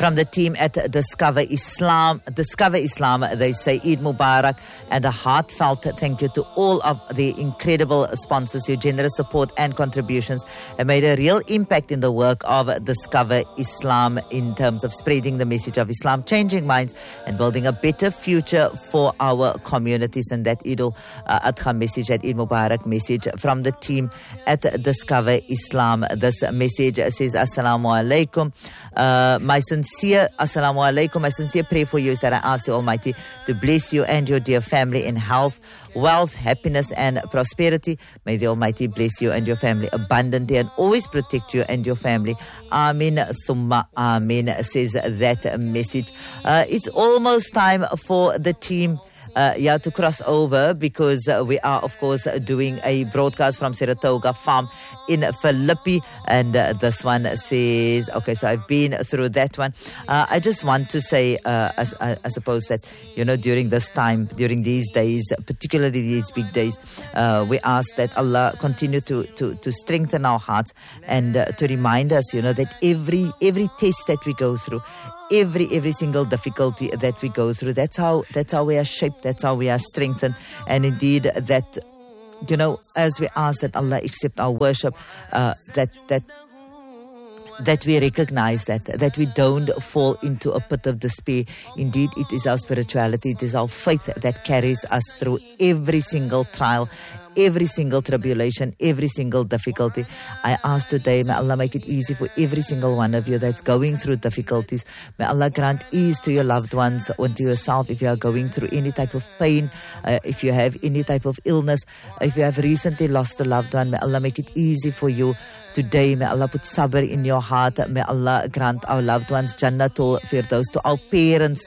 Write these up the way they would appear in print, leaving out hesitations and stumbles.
From the team at Discover Islam, they say Eid Mubarak and a heartfelt thank you to all of the incredible sponsors. Your generous support and contributions have made a real impact in the work of Discover Islam in terms of spreading the message of Islam, changing minds and building a better future for our communities. And that Eid al-Adha message, that Eid Mubarak message from the team at Discover Islam. This message says, Assalamu alaikum. My sincere prayer for you is that I ask the Almighty to bless you and your dear family in health, wealth, happiness and prosperity. May the Almighty bless you and your family abundantly and always protect you and your family. Amin thumma amin, says that message. It's almost time for the team to cross over, because we are of course doing a broadcast from Saratoga Farm in Philippi, and this one says, okay, so I've been through that one. I just want to say, I suppose that, during this time, during these days, particularly these big days, we ask that Allah continue to strengthen our hearts and to remind us, that every test that we go through, every single difficulty that we go through, that's how we are shaped, that's how we are strengthened. And indeed that, as we ask that Allah accept our worship, that we recognize that we don't fall into a pit of despair. Indeed, it is our spirituality, it is our faith that carries us through every single trial, every single tribulation, every single difficulty. I ask today, may Allah make it easy for every single one of you that's going through difficulties. May Allah grant ease to your loved ones and to yourself if you are going through any type of pain, if you have any type of illness, if you have recently lost a loved one. May Allah make it easy for you today. May Allah put sabr in your heart. May Allah grant our loved ones Jannatul Firdaus, to our parents.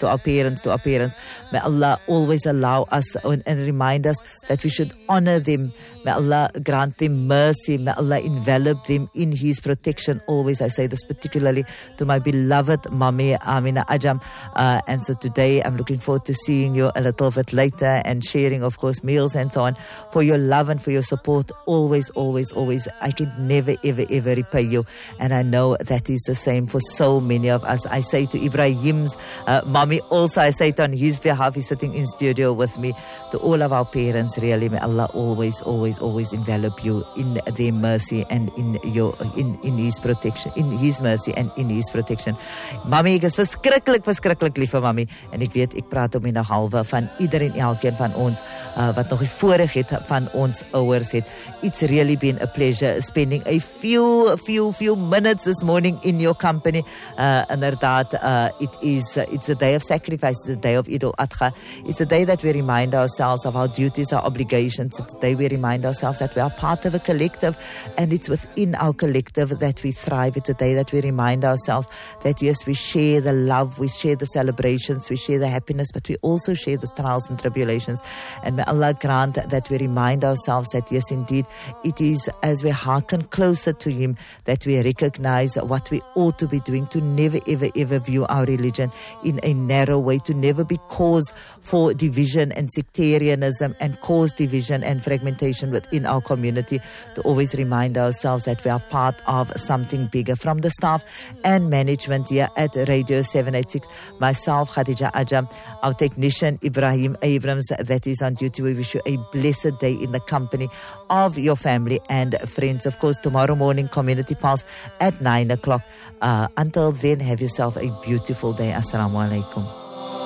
May Allah always allow us and remind us that we should honor them. May Allah grant them mercy. May Allah envelop them in His protection always. I say this particularly to my beloved Mami Amina Ajam. And so today I'm looking forward to seeing you a little bit later and sharing, of course, meals and so on. For your love and for your support, always. I can never, ever repay you. And I know that is the same for so many of us. I say to Ibrahim's Mami also, I say it on his behalf, he's sitting in studio with me, to all of our parents, really, may Allah always envelop you in their mercy and in His protection, in His mercy and in His protection. Mami, ek is verskriklik lief vir Mami, en ek weet ek praat om in 'n halwe van ieder en elkeen van ons wat nog die voorreg het van ons ouers het. It's really been a pleasure spending a few minutes this morning in your company. Inderdaad, it's a day of sacrifice, it's a day of Eid al-Adha. It's a day that we remind ourselves of our duties, our obligations. It's a day we remind ourselves that we are part of a collective, and it's within our collective that we thrive. It's a day that we remind ourselves that yes, we share the love, we share the celebrations, we share the happiness, but we also share the trials and tribulations. And may Allah grant that we remind ourselves that yes, indeed, it is as we hearken closer to Him that we recognize what we ought to be doing, to never ever view our religion in a narrow way, to never be cause for division and sectarianism and cause division and fragmentation within our community, to always remind ourselves that we are part of something bigger. From the staff and management here at Radio 786, myself, Khadija Ajam, our technician, Ibrahim Abrams, that is on duty, we wish you a blessed day in the company of your family and friends. Of course, tomorrow morning, Community Pulse at 9 o'clock. Until then, have yourself a beautiful day. Assalamu alaikum.